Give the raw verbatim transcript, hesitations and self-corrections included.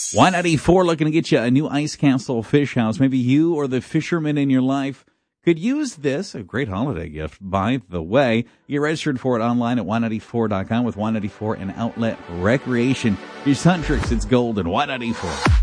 Y ninety-four looking to get you a new Ice Castle fish house. Maybe you or the fishermen in your life could use this. A great holiday gift, by the way. Get registered for it online at Y ninety-four dot com with Y ninety-four and Outlet Recreation. Here's Huntrix. It's Golden. Y ninety-four.